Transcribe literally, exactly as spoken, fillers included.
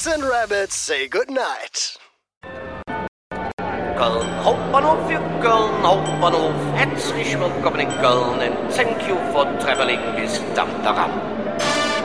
Ducks and Rabbits say goodnight. Köln Hauptbahnhof für Köln Hauptbahnhof. Herzlich willkommen in Köln and thank you for traveling with Dam Daram.